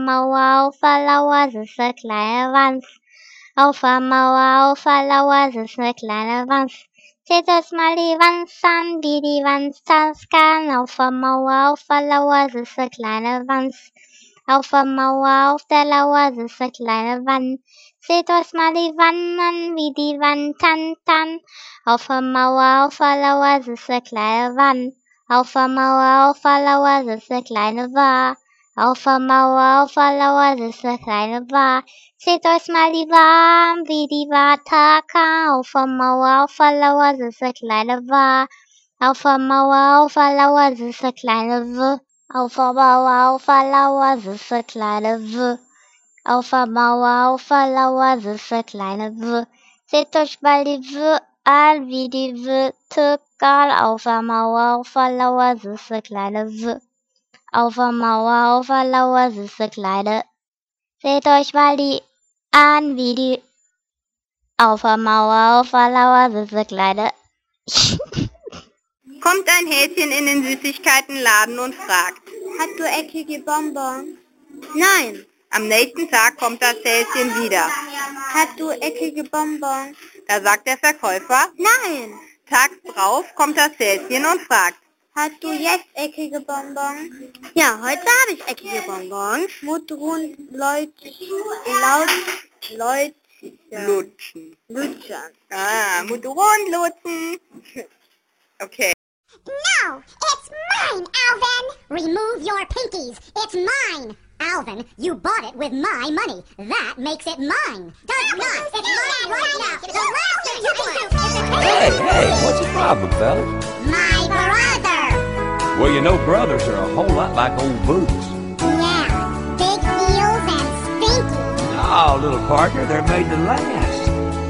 Mauer lauert es ne kleine Wanz. Auf der Mauer lauert es ne kleine Wanz. Seht euch mal die Wanz an, wie die Wanz tanzen kann. Auf der Mauer lauert es ne kleine Wanz. Auf der Mauer der lauert es ne kleine Wanz. Seht euch mal die Wann an, wie die Wann tanzen. Auf der Mauer lauert es ne kleine Wann. Auf der Mauer lauert es ne kleine Wa. Auf der Mauer lauert es ne kleine Wa. Seht euch mal die Wa an, wie die Wa tacken. Auf der Mauer lauert es ne kleine Wa. Auf der Mauer lauert es ne kleine W. Auf der Mauer lauert es ne kleine W. Auf der Mauer lauert es ne kleine W. Seht euch mal die W an, wie die W tacken. Auf der Mauer lauert es ne kleine W. Auf der Mauer lauert es ne kleine. Seht euch mal die an, wie die. Auf der Mauer lauert es ne kleine. Kommt ein Häschen in den Süßigkeitenladen und fragt: Hast du eckige Bonbons? Nein. Am nächsten Tag kommt das Häschen wieder. Hast du eckige Bonbons? Da sagt der Verkäufer: Nein. Tags drauf kommt das Häschen und fragt: Hast du jetzt eckige Bonbons? Ja, heute habe ich eckige Bonbons. Mundrund, Lutschen. Lutschen. Mundrund lutschen. Okay. No, it's mine, Alvin! Remove your pinkies. It's mine. Alvin, you bought it with my money. That makes it mine. Does not. It's mine right now. The last thing you can do is Hey, what's the problem, fellas? my brother. Well, you know brothers are a whole lot like old boots. Yeah, big heels and stinky. No, little partner, they're made to last.